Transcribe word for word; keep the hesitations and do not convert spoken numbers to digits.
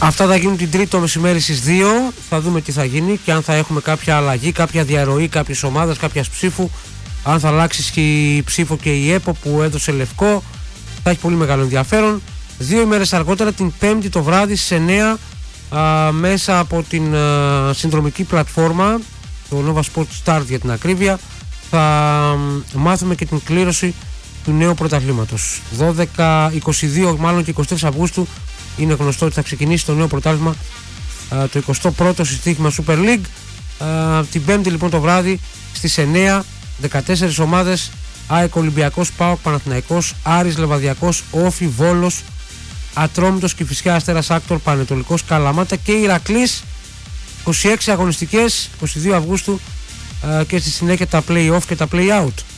Αυτά θα γίνουν την Τρίτη το μεσημέρι στις δύο. Θα δούμε τι θα γίνει και αν θα έχουμε κάποια αλλαγή, κάποια διαρροή κάποιες ομάδες, κάποιας ψήφου. Αν θα αλλάξει η ψήφο και η ΕΠΟ που έδωσε λευκό. Θα έχει πολύ μεγάλο ενδιαφέρον. Δύο ημέρες αργότερα, την Πέμπτη το βράδυ στις εννιά, α, μέσα από την α, συνδρομική πλατφόρμα, το Nova Sport Start για την ακρίβεια, θα α, μάθουμε και την κλήρωση του νέου πρωταθλήματος. δώδεκα, είκοσι δύο μάλλον και είκοσι τρεις Αυγούστου είναι γνωστό ότι θα ξεκινήσει το νέο πρωτάθλημα, α, το εικοστό πρώτο συστήχημα Super League. Α, την Πέμπτη λοιπόν το βράδυ στις εννιά, δεκατέσσερις ομάδες: ΑΕΚ, Ολυμπιακός, ΠΑΟΚ, Παναθηναϊκός, Άρης, Λεβαδιακός, Όφι, Βόλος, Ατρόμητος, Κηφισιά, Αστέρας, Άκτορ, Πανετολικός, Καλαμάτα και Ηρακλής. είκοσι έξι αγωνιστικές, είκοσι δύο Αυγούστου, και στη συνέχεια τα play-off και τα play-out.